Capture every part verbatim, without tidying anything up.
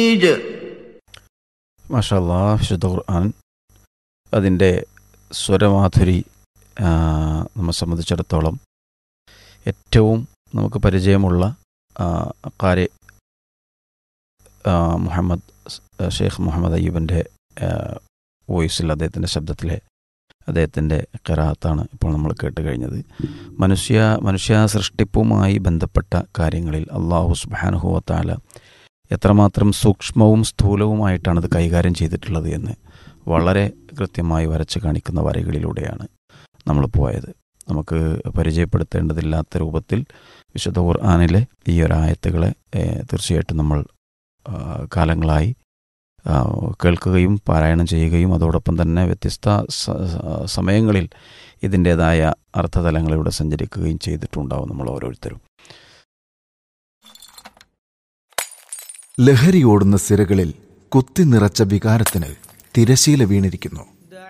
മാഷാ അല്ലാഹ്, വിശുദ്ധ ഖുർആൻ അതിൻ്റെ സ്വരമാധുരി നമ്മെ സംബന്ധിച്ചിടത്തോളം ഏറ്റവും നമുക്ക് പരിചയമുള്ള ഖാരി മുഹമ്മദ് ഷെയ്ഖ് മുഹമ്മദ് അയ്യൂബിൻ്റെ വോയിസിൽ, അദ്ദേഹത്തിൻ്റെ ശബ്ദത്തിലെ അദ്ദേഹത്തിൻ്റെ ഖിറാഅത്താണ് ഇപ്പോൾ നമ്മൾ കേട്ട് കഴിഞ്ഞത്. മനുഷ്യ മനുഷ്യ സൃഷ്ടിപ്പുമായി ബന്ധപ്പെട്ട കാര്യങ്ങളിൽ അല്ലാഹു സുബ്ഹാനഹു വ തആല എത്രമാത്രം സൂക്ഷ്മവും സ്ഥൂലവുമായിട്ടാണ് ഇത് കൈകാര്യം ചെയ്തിട്ടുള്ളത് എന്ന് വളരെ കൃത്യമായി വരച്ച് കാണിക്കുന്ന വരകളിലൂടെയാണ് നമ്മൾ പോയത്. നമുക്ക് പരിചയപ്പെടുത്തേണ്ടതില്ലാത്ത രൂപത്തിൽ വിശുദ്ധ ഖുർആനിലെ ഈ ഒരായത്തുകളെ തീർച്ചയായിട്ടും നമ്മൾ കാലങ്ങളായി കേൾക്കുകയും പാരായണം ചെയ്യുകയും അതോടൊപ്പം തന്നെ വ്യത്യസ്ത സമയങ്ങളിൽ ഇതിൻ്റേതായ അർത്ഥതലങ്ങളിലൂടെ സഞ്ചരിക്കുകയും ചെയ്തിട്ടുണ്ടാവും നമ്മൾ ഓരോരുത്തരും. ലഹരിയോടുന്ന സിരകളിൽ കുത്തി നിറച്ച വികാരത്തിന് തിരശീല വീണിരിക്കുന്നു.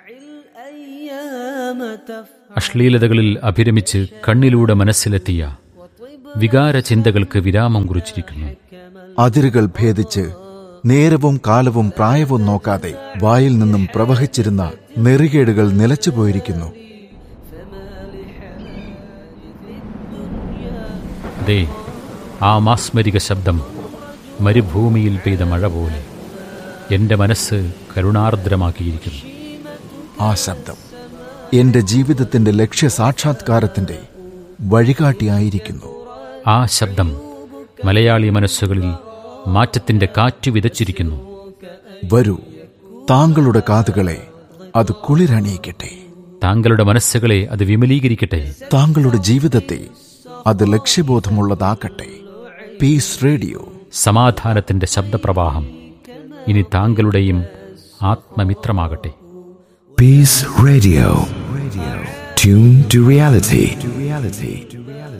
അശ്ലീലതകളിൽ അഭിരമിച്ച് കണ്ണിലൂടെ മനസ്സിലെത്തിയ വികാര ചിന്തകൾക്ക് വിരാമം കുറിച്ചിരിക്കുന്നു. അതിരുകൾ ഭേദിച്ച് നേരവും കാലവും പ്രായവും നോക്കാതെ വായിൽ നിന്നും പ്രവഹിച്ചിരുന്ന നെറികേടുകൾ നിലച്ചുപോയിരിക്കുന്നു. ദേ, ആ മാസ്മരിക ശബ്ദം മരുഭൂമിയിൽ പെയ്ത മഴ പോലെ എൻ്റെ മനസ്സ് കരുണാർദ്രമാക്കിയിരിക്കുന്നു. ആ ശബ്ദം എന്റെ ജീവിതത്തിന്റെ ലക്ഷ്യ സാക്ഷാത്കാരത്തിന്റെ വഴികാട്ടിയായിരിക്കുന്നു. ആ ശബ്ദം മലയാളി മനസ്സുകളിൽ മാറ്റത്തിന്റെ കാറ്റ് വിതച്ചിരിക്കുന്നു. വരൂ, താങ്കളുടെ കാതുകളെ അത് കുളിരണിയിക്കട്ടെ. താങ്കളുടെ മനസ്സുകളെ അത് വിമലീകരിക്കട്ടെ. താങ്കളുടെ ജീവിതത്തെ അത് ലക്ഷ്യബോധമുള്ളതാക്കട്ടെ. പീസ് റേഡിയോ, സമാധാനത്തിന്റെ ശബ്ദപ്രവാഹം ഇനി താങ്കളുടെയും ആത്മമിത്രമാകട്ടെ. Peace Radio. Tune to reality.